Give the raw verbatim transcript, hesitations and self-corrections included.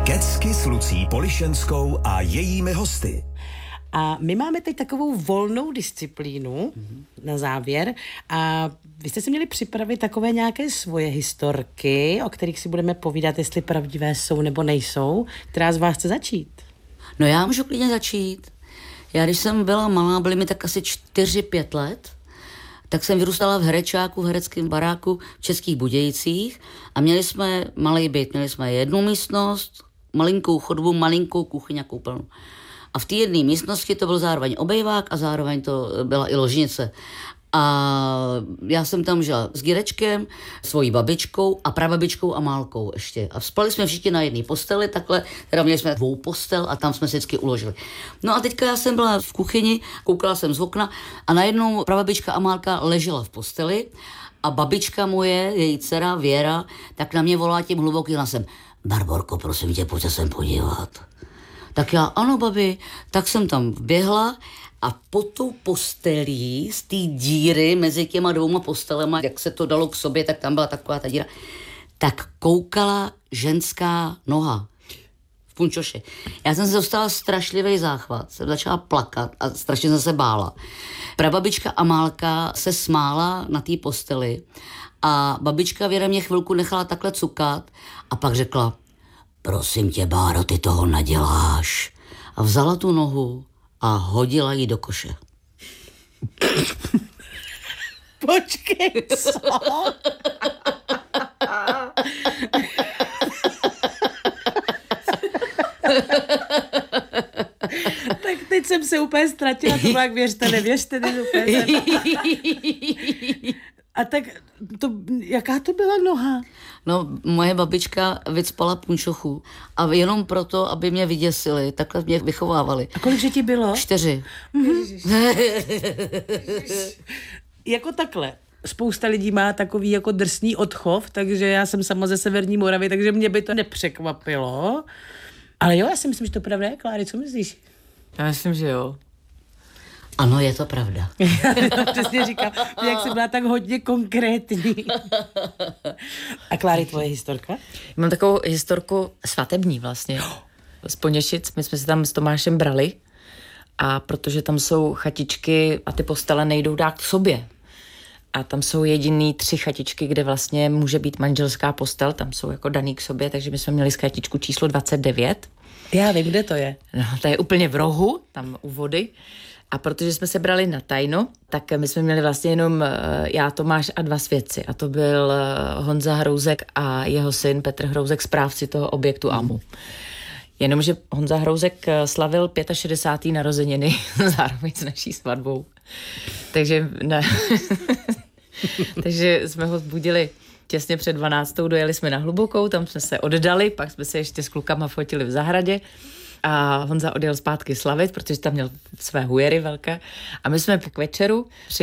Kecky s Lucí Polišenskou a jejími hosty. A my máme teď takovou volnou disciplínu mm-hmm. na závěr a vy jste si měli připravit takové nějaké svoje historky, o kterých si budeme povídat, jestli pravdivé jsou nebo nejsou. Která z vás chce začít? No já můžu klidně začít. Já když jsem byla malá, byly mi tak asi čtyři, pět let, tak jsem vyrůstala v herečáku, v hereckém baráku v Českých Budějcích a měli jsme malý byt, měli jsme jednu místnost, malinkou chodbu, malinkou kuchyň a koupelnu. A v té jedné místnosti to byl zároveň obejvák a zároveň to byla i ložnice. A já jsem tam žila s dědečkem, svojí babičkou a prababičkou Amálkou ještě. A spali jsme všichni na jedné posteli, takhle, teda měli jsme dvou postel a tam jsme se vždycky uložili. No a teďka já jsem byla v kuchyni, koukala jsem z okna a najednou prababička Amálka ležela v posteli a babička moje, její dcera Věra, tak na mě volá tím hlubokým hlasem: Barborko, prosím tě, pojď se sem podívat. Tak já, ano babi, tak jsem tam vběhla a pod tou postelí z té díry mezi těma dvouma postelema, jak se to dalo k sobě, tak tam byla taková ta díra, tak koukala ženská noha v punčoši. Já jsem se dostala strašlivý záchvat, jsem začala plakat a strašně jsem se bála. Prababička Amálka se smála na té posteli a babička Věra mě chvilku nechala takhle cukat a pak řekla: prosím tě, Báro, ty toho naděláš. A vzala tu nohu a hodila ji do koše. Počkej, co? Tak teď jsem se úplně ztratila, to jak věřte, nevěřte, teď úplně jsem... A tak, to, jaká to byla noha? No, moje babička vycpala punčochu a jenom proto, aby mě vyděsili, takhle mě vychovávali. A kolikže ti bylo? Čtyři. Mm-hmm. Jako takhle. Spousta lidí má takový jako drsný odchov, takže já jsem sama ze Severní Moravy, takže mě by to nepřekvapilo. Ale jo, já si myslím, že to pravda je. Kláry, co myslíš? Já myslím, že jo. Ano, je to pravda. Já to přesně říkám, jak jsi byla tak hodně konkrétní. A Kláry, tvoje historka? Mám takovou historku svatební vlastně. Z Poněšic, my jsme se tam s Tomášem brali a protože tam jsou chatičky a ty postele nejdou dát k sobě. A tam jsou jediný tři chatičky, kde vlastně může být manželská postel, tam jsou jako daný k sobě, takže my jsme měli chatičku číslo dvacet devět. Já vím, kde to je. No, to je úplně v rohu, tam u vody. A protože jsme se brali na tajno, tak my jsme měli vlastně jenom já, Tomáš a dva svědci. A to byl Honza Hrouzek a jeho syn Petr Hrouzek, správci toho objektu A M U. Jenomže Honza Hrouzek slavil šedesát pět narozeniny zároveň s naší svatbou. Takže, ne, takže jsme ho zbudili těsně před dvanáctou, dojeli jsme na Hlubokou, tam jsme se oddali, pak jsme se ještě s klukama fotili v zahradě. A Honza odjel zpátky slavit, protože tam měl své hujery velké. A my jsme k večeru při